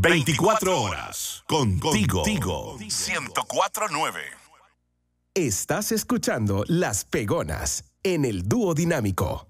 24 horas. Contigo. 104.9. Estás escuchando Las Pegonas en el Dúo Dinámico.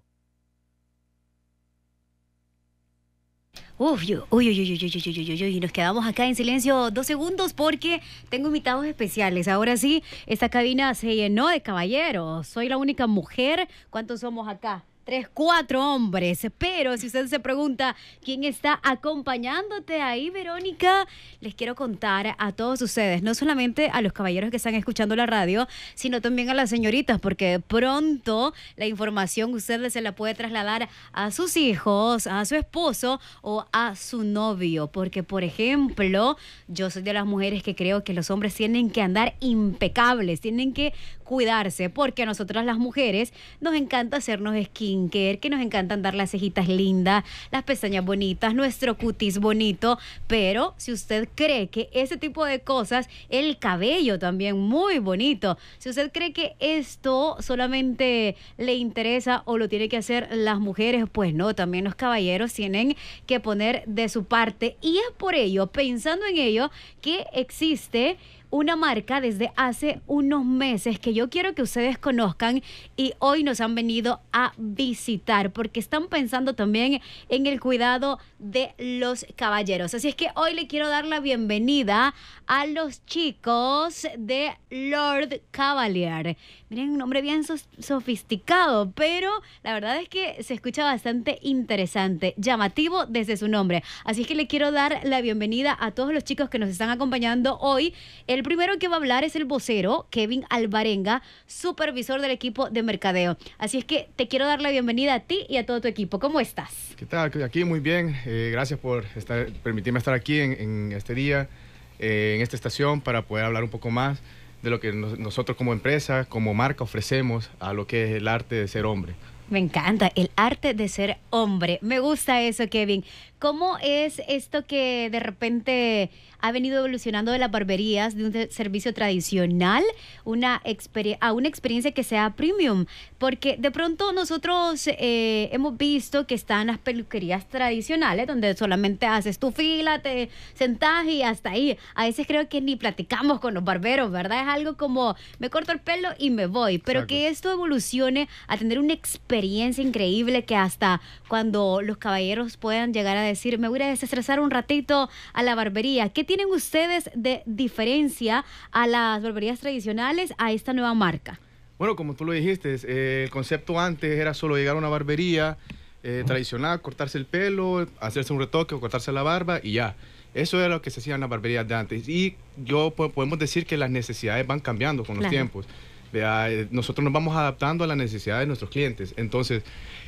Uy, nos quedamos acá en silencio 2 segundos porque tengo invitados especiales. Ahora sí, esta cabina se llenó de caballeros. Soy la única mujer. ¿Cuántos somos acá? 3, 4 hombres. Pero si usted se pregunta quién está acompañándote ahí, Verónica, les quiero contar a todos ustedes, no solamente a los caballeros que están escuchando la radio, sino también a las señoritas, porque de pronto la información usted se la puede trasladar a sus hijos, a su esposo o a su novio. Porque, por ejemplo, yo soy de las mujeres que creo que los hombres tienen que andar impecables, tienen que cuidarse, porque a nosotras las mujeres nos encanta hacernos skincare, que nos encanta andar las cejitas lindas, las pestañas bonitas, nuestro cutis bonito. Pero si usted cree que ese tipo de cosas, el cabello también muy bonito, si usted cree que esto solamente le interesa o lo tiene que hacer las mujeres, pues no, también los caballeros tienen que poner de su parte. Y es por ello, pensando en ello, que existe una marca desde hace unos meses que yo quiero que ustedes conozcan y hoy nos han venido a visitar porque están pensando también en el cuidado de los caballeros. Así es que hoy le quiero dar la bienvenida a los chicos de Lord Cavalier. Miren, un nombre bien sofisticado, pero la verdad es que se escucha bastante interesante, llamativo desde su nombre. Así es que le quiero dar la bienvenida a todos los chicos que nos están acompañando hoy. El primero que va a hablar es el vocero, Kevin Alvarenga, supervisor del equipo de mercadeo. Así es que te quiero dar la bienvenida a ti y a todo tu equipo. ¿Cómo estás? ¿Qué tal? Aquí muy bien. Gracias por permitirme estar aquí en este día, en esta estación, para poder hablar un poco más de lo que nosotros como empresa, como marca, ofrecemos a lo que es el arte de ser hombre. Me encanta, el arte de ser hombre. Me gusta eso, Kevin. ¿Cómo es esto que de repente ha venido evolucionando de las barberías, de un servicio tradicional, a una experiencia que sea premium? Porque de pronto nosotros hemos visto que están las peluquerías tradicionales, donde solamente haces tu fila, te sentás y hasta ahí. A veces creo que ni platicamos con los barberos, ¿verdad? Es algo como, me corto el pelo y me voy. Pero exacto, que esto evolucione a tener una experiencia increíble que hasta cuando los caballeros puedan llegar a decir, me voy a desestresar un ratito a la barbería. ¿Qué tienen ustedes de diferencia a las barberías tradicionales a esta nueva marca? Bueno, como tú lo dijiste, el concepto antes era solo llegar a una barbería tradicional, cortarse el pelo, hacerse un retoque o cortarse la barba y ya. Eso era lo que se hacía en las barberías de antes. Y podemos decir que las necesidades van cambiando con los tiempos. Nosotros nos vamos adaptando a las necesidades de nuestros clientes. Entonces,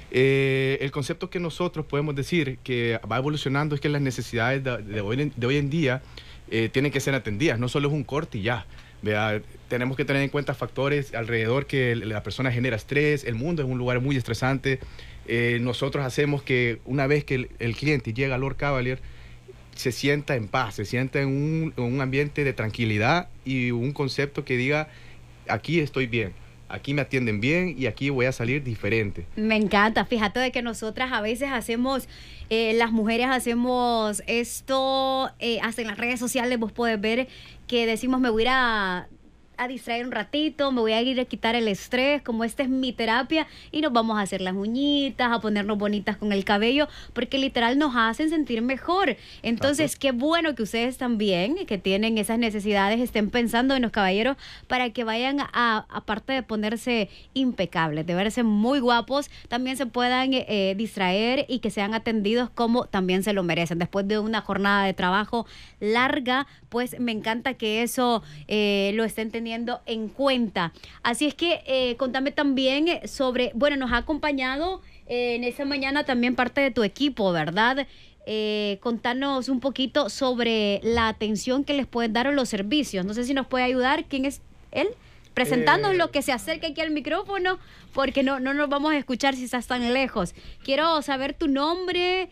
el concepto que nosotros podemos decir que va evolucionando es que las necesidades de hoy en día tienen que ser atendidas. No solo es un corte y ya. Tenemos que tener en cuenta factores alrededor que la persona genera estrés. El mundo es un lugar muy estresante. Nosotros hacemos que una vez que el cliente llega a Lord Cavalier, se sienta en paz, se sienta en un ambiente de tranquilidad y un concepto que diga, aquí estoy bien, aquí me atienden bien y aquí voy a salir diferente. Me encanta, fíjate de que nosotras a veces hacemos, las mujeres hacemos esto, hasta en las redes sociales vos podés ver que decimos me voy a ir a distraer un ratito, me voy a ir a quitar el estrés, como esta es mi terapia, y nos vamos a hacer las uñitas, a ponernos bonitas con el cabello, porque literal nos hacen sentir mejor. Entonces, qué bueno que ustedes también, que tienen esas necesidades, estén pensando en los caballeros para que vayan aparte de ponerse impecables, de verse muy guapos, también se puedan distraer y que sean atendidos como también se lo merecen. Después de una jornada de trabajo larga, pues me encanta que eso lo estén teniendo en cuenta. Así es que contame también sobre, bueno, nos ha acompañado en esta mañana también parte de tu equipo, ¿verdad? Contanos un poquito sobre la atención que les pueden dar a los servicios. No sé si nos puede ayudar. ¿Quién es él? Presentándonos lo que se acerca aquí al micrófono, porque no nos vamos a escuchar si estás tan lejos. Quiero saber tu nombre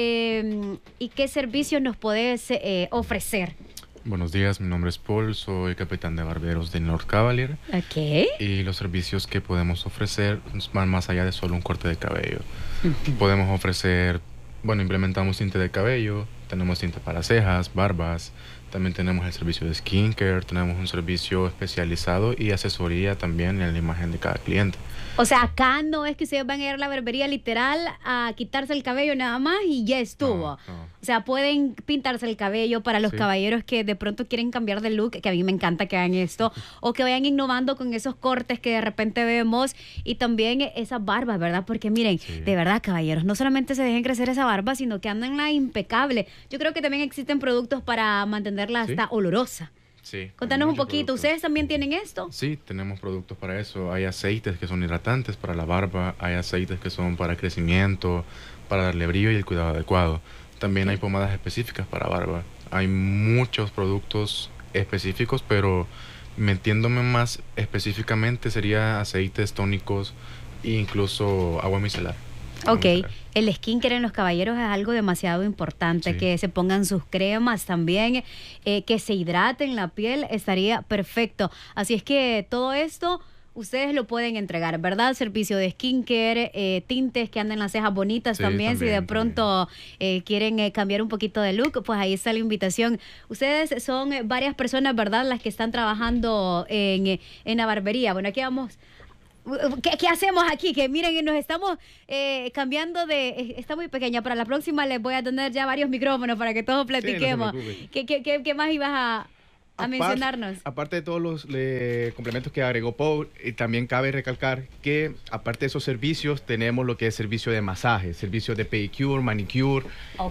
y qué servicios nos puedes ofrecer. Buenos días, mi nombre es Paul, soy capitán de barberos de Lord Cavalier. Ok. Y los servicios que podemos ofrecer van más allá de solo un corte de cabello. Podemos ofrecer, bueno, implementamos tinte de cabello, Tenemos tinte para cejas, barbas, también tenemos el servicio de skincare, tenemos un servicio especializado y asesoría también en la imagen de cada cliente. O sea, acá no es que ustedes van a ir a la barbería literal a quitarse el cabello nada más y ya estuvo. No. O sea, pueden pintarse el cabello para los caballeros que de pronto quieren cambiar de look, que a mí me encanta que hagan esto, o que vayan innovando con esos cortes que de repente vemos, y también esas barbas, ¿verdad? Porque miren, de verdad, caballeros, no solamente se dejen crecer esa barba, sino que andanla impecable. Yo creo que también existen productos para mantenerla hasta olorosa. Sí. Contanos un poquito, productos. ¿ustedes también tienen esto? Sí, tenemos productos para eso. Hay aceites que son hidratantes para la barba, hay aceites que son para crecimiento, para darle brillo y el cuidado adecuado. También hay pomadas específicas para barba. Hay muchos productos específicos, pero metiéndome más específicamente sería aceites tónicos e incluso agua micelar. Ok, el skincare en los caballeros es algo demasiado importante, que se pongan sus cremas también, que se hidraten la piel, estaría perfecto. Así es que todo esto ustedes lo pueden entregar, ¿verdad? Servicio de skincare, tintes que anden las cejas bonitas también, si de pronto quieren cambiar un poquito de look, pues ahí está la invitación. Ustedes son varias personas, ¿verdad?, las que están trabajando en la barbería. Bueno, aquí vamos... ¿Qué hacemos aquí? Que miren, nos estamos cambiando de... Está muy pequeña. Para la próxima les voy a tener ya varios micrófonos para que todos platiquemos. Sí, no ¿Qué más ibas a mencionarnos? Aparte de todos los complementos que agregó Paul, también cabe recalcar que aparte de esos servicios tenemos lo que es servicio de masaje, servicio de pedicure, manicure.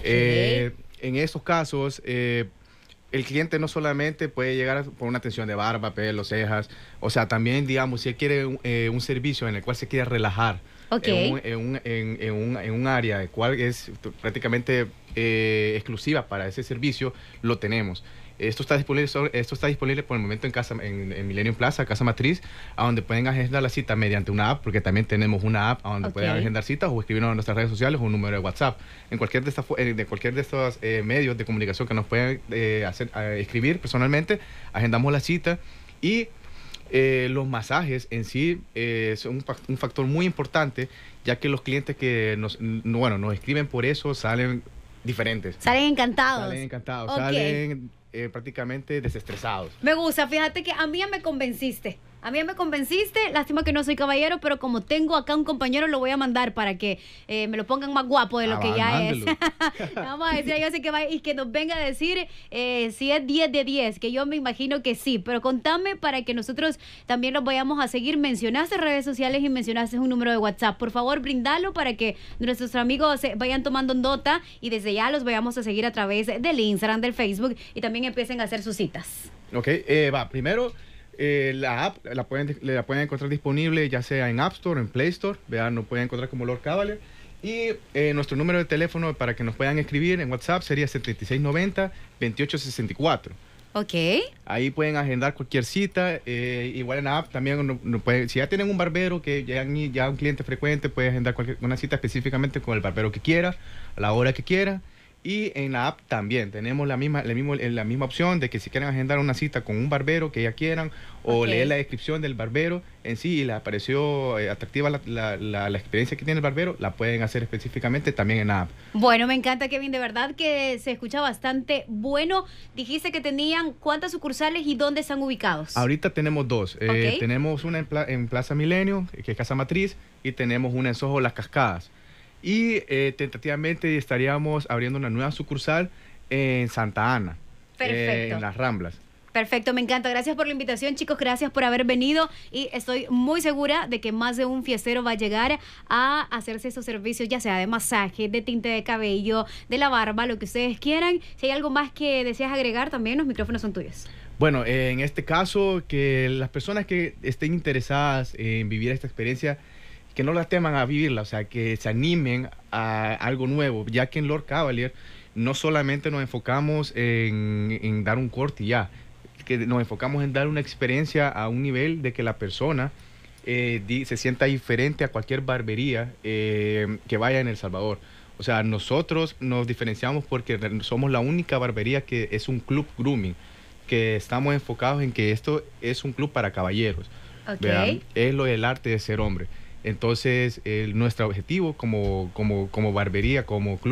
En estos casos... el cliente no solamente puede llegar por una atención de barba, pelo, cejas, o sea, también, digamos, si él quiere un servicio en el cual se quiere relajar en un área el cual es prácticamente exclusiva para ese servicio, lo tenemos. Esto está disponible por el momento en Millennium Plaza, Casa Matriz, a donde pueden agendar la cita mediante una app, porque también tenemos una app a donde pueden agendar citas o escribirnos en nuestras redes sociales o un número de WhatsApp. En cualquier de estos medios de comunicación que nos puedan escribir personalmente, agendamos la cita. Y los masajes en sí son un factor muy importante, ya que los clientes que nos escriben por eso salen diferentes. Salen encantados. Salen prácticamente desestresados. Me gusta, fíjate que a mí ya me convenciste. Lástima que no soy caballero, pero como tengo acá un compañero, lo voy a mandar para que me lo pongan más guapo de lo que ya mándelo. Es. Vamos a decir a José que vaya y que nos venga a decir si es 10 de 10, que yo me imagino que sí, pero contame para que nosotros también los vayamos a seguir. Mencionaste redes sociales y mencionaste un número de WhatsApp. Por favor, brindalo para que nuestros amigos vayan tomando nota y desde ya los vayamos a seguir a través del Instagram, del Facebook y también empiecen a hacer sus citas. Ok, primero... la app la pueden encontrar disponible ya sea en App Store o en Play Store. Vean, nos pueden encontrar como Lord Cavalier. Y nuestro número de teléfono para que nos puedan escribir en WhatsApp sería 7690-2864. Ok. Ahí pueden agendar cualquier cita. Igual en la app también, si ya tienen un barbero que ya un cliente frecuente, puede agendar una cita específicamente con el barbero que quiera, a la hora que quiera. Y en la app también tenemos la misma opción de que si quieren agendar una cita con un barbero que ya quieran o leer la descripción del barbero en sí y les pareció atractiva la experiencia que tiene el barbero, la pueden hacer específicamente también en la app. Bueno, me encanta, Kevin, de verdad que se escucha bastante bueno. Dijiste que tenían ¿cuántas sucursales y dónde están ubicados? Ahorita tenemos dos. Tenemos una en Plaza Milenio, que es Casa Matriz, y tenemos una en Soho, Las Cascadas. Y tentativamente estaríamos abriendo una nueva sucursal en Santa Ana. Perfecto. En las Ramblas. Perfecto, me encanta. Gracias por la invitación, chicos. Gracias por haber venido. Y estoy muy segura de que más de un fiestero va a llegar a hacerse esos servicios, ya sea de masaje, de tinte de cabello, de la barba, lo que ustedes quieran. Si hay algo más que deseas agregar, también los micrófonos son tuyos. Bueno, en este caso, que las personas que estén interesadas en vivir esta experiencia, que no la teman a vivirla, o sea, que se animen a algo nuevo, ya que en Lord Cavalier no solamente nos enfocamos en dar un corte y ya, que nos enfocamos en dar una experiencia a un nivel de que la persona se sienta diferente a cualquier barbería que vaya en El Salvador. O sea, nosotros nos diferenciamos porque somos la única barbería que es un club grooming, que estamos enfocados en que esto es un club para caballeros. Okay. Es lo del arte de ser hombre. Entonces, nuestro objetivo como barbería, como club,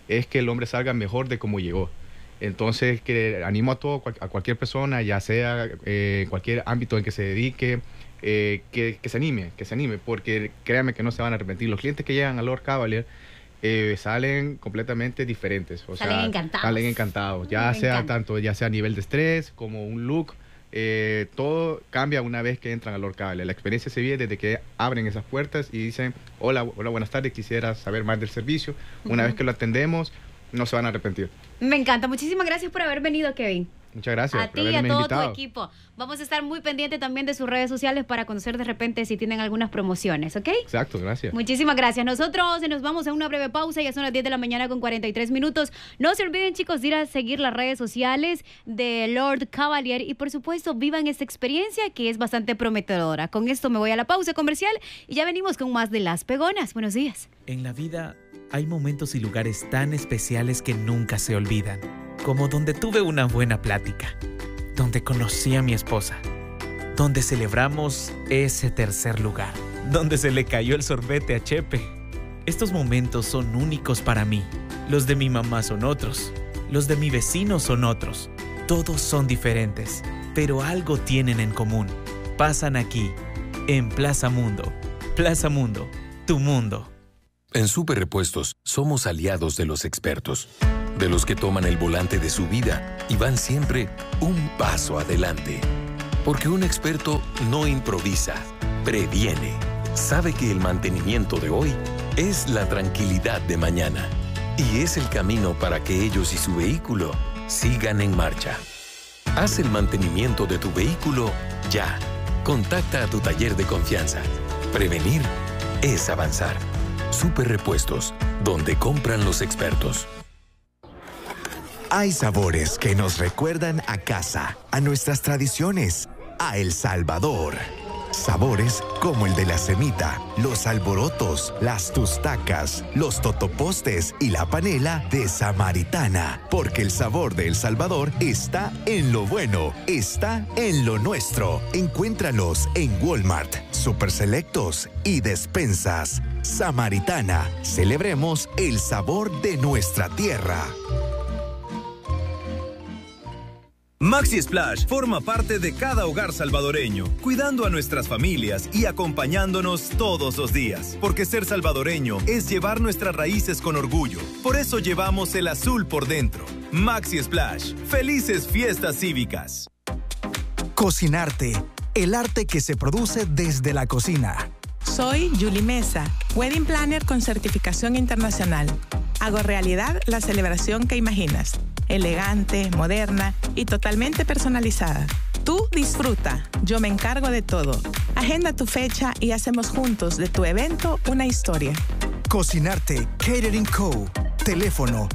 es que el hombre salga mejor de como llegó. Entonces, que animo a cualquier persona, ya sea en cualquier ámbito en que se dedique, que se anime, porque créanme que no se van a arrepentir. Los clientes que llegan a Lord Cavalier salen completamente diferentes. Salen encantados. Ya sea a nivel de estrés como un look. Todo cambia una vez que entran a Lord Cavalier. La experiencia se vive desde que abren esas puertas y dicen, hola, buenas tardes, quisiera saber más del servicio. Una vez que lo atendemos, no se van a arrepentir. Me encanta. Muchísimas gracias por haber venido, Kevin. Muchas gracias a ti y a todo tu equipo. Vamos a estar muy pendientes también de sus redes sociales para conocer de repente si tienen algunas promociones, ¿ok? Exacto, gracias. Muchísimas gracias. Nosotros nos vamos a una breve pausa, ya son las 10 de la mañana con 43 minutos. No se olviden, chicos, de ir a seguir las redes sociales de Lord Cavalier y por supuesto vivan esta experiencia que es bastante prometedora. Con esto me voy a la pausa comercial y ya venimos con más de Las Pegonas. Buenos días. En la vida hay momentos y lugares tan especiales que nunca se olvidan, como donde tuve una buena plática, donde conocí a mi esposa, donde celebramos ese tercer lugar, donde se le cayó el sorbete a Chepe. Estos momentos son únicos para mí. Los de mi mamá son otros, los de mi vecino son otros. Todos son diferentes, pero algo tienen en común. Pasan aquí, en Plaza Mundo. Plaza Mundo, tu mundo. En Super Repuestos somos aliados de los expertos, de los que toman el volante de su vida y van siempre un paso adelante. Porque un experto no improvisa, previene. Sabe que el mantenimiento de hoy es la tranquilidad de mañana y es el camino para que ellos y su vehículo sigan en marcha. Haz el mantenimiento de tu vehículo ya. Contacta a tu taller de confianza. Prevenir es avanzar. Super Repuestos, donde compran los expertos. Hay sabores que nos recuerdan a casa, a nuestras tradiciones, a El Salvador. Sabores como el de la semita, los alborotos, las tustacas, los totopostes y la panela de Samaritana. Porque el sabor de El Salvador está en lo bueno, está en lo nuestro. Encuéntralos en Walmart, Super Selectos y despensas. Samaritana, celebremos el sabor de nuestra tierra. Maxi Splash forma parte de cada hogar salvadoreño, cuidando a nuestras familias y acompañándonos todos los días. Porque ser salvadoreño es llevar nuestras raíces con orgullo. Por eso llevamos el azul por dentro. Maxi Splash. Felices fiestas cívicas. Cocinarte, el arte que se produce desde la cocina. Soy Julie Mesa, Wedding Planner con certificación internacional. Hago realidad la celebración que imaginas. Elegante, moderna y totalmente personalizada. Tú disfruta, yo me encargo de todo. Agenda tu fecha y hacemos juntos de tu evento una historia. Cocinarte Catering Co. Teléfono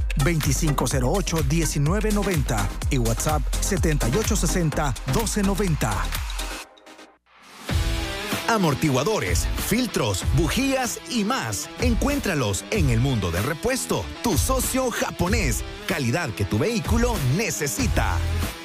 2508-1990 y WhatsApp 7860-1290. Amortiguadores, filtros, bujías y más. Encuéntralos en El Mundo del Repuesto, tu socio japonés. Calidad que tu vehículo necesita.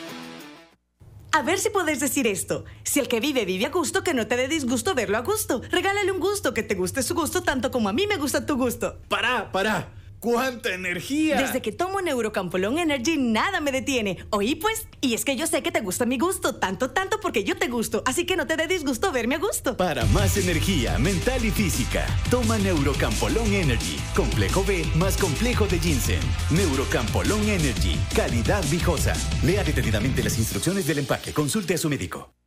A ver si puedes decir esto. Si el que vive a gusto, que no te dé disgusto verlo a gusto. Regálale un gusto, que te guste su gusto tanto como a mí me gusta tu gusto. ¡Para! ¡Cuánta energía! Desde que tomo Neurocampolón Energy, nada me detiene. Oí pues, y es que yo sé que te gusta mi gusto, tanto porque yo te gusto. Así que no te dé disgusto verme a gusto. Para más energía mental y física, toma Neurocampolón Energy. Complejo B más complejo de ginseng. Neurocampolón Energy. Calidad viejosa. Lea detenidamente las instrucciones del empaque. Consulte a su médico.